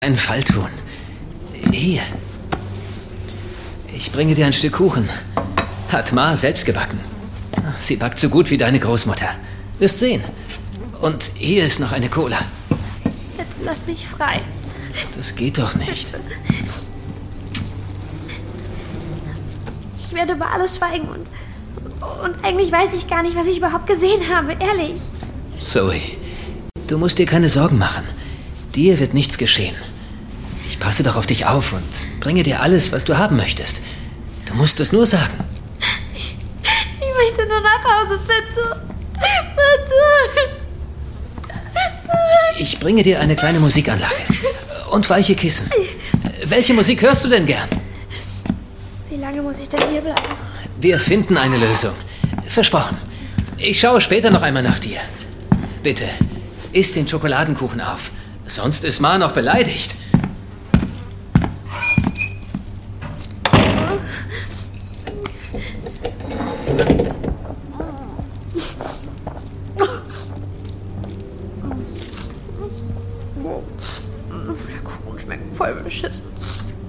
einen Fall tun. Hier. Ich bringe dir ein Stück Kuchen. Hat Ma selbst gebacken. Sie backt so gut wie deine Großmutter. Wirst sehen. Und hier ist noch eine Cola. Jetzt lass mich frei. Das geht doch nicht. Ich werde über alles schweigen und eigentlich weiß ich gar nicht, was ich überhaupt gesehen habe, ehrlich. Zoe, du musst dir keine Sorgen machen. Dir wird nichts geschehen. Ich passe doch auf dich auf und bringe dir alles, was du haben möchtest. Du musst es nur sagen. Ich möchte nur nach Hause, bitte. Bitte. Ich bringe dir eine kleine Musikanlage und weiche Kissen. Welche Musik hörst du denn gern? Wie lange muss ich denn hier bleiben? Wir finden eine Lösung. Versprochen. Ich schaue später noch einmal nach dir. Bitte, iss den Schokoladenkuchen auf. Sonst ist Ma noch beleidigt. Der Kuchen schmeckt voll beschissen.